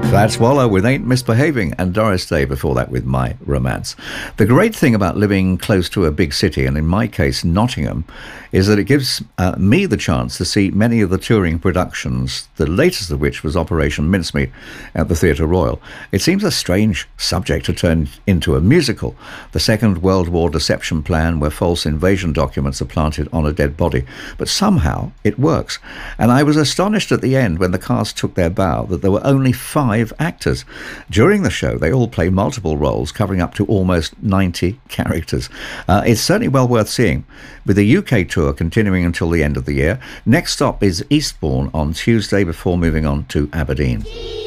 That's Wallow with Ain't Misbehaving, and Doris Day before that with My Romance. The great thing about living close to a big city, and in my case Nottingham, is that it gives me the chance to see many of the touring productions, the latest of which was Operation Mincemeat at the Theatre Royal. It seems a strange subject to turn into a musical, the Second World War deception plan where false invasion documents are planted on a dead body, but somehow it works. And I was astonished at the end when the cast took their bow that there were only 5 actors. During the show, they all play multiple roles, covering up to almost 90 characters. It's certainly well worth seeing, with the UK tour continuing until the end of the year. Next stop is Eastbourne on Tuesday before moving on to Aberdeen.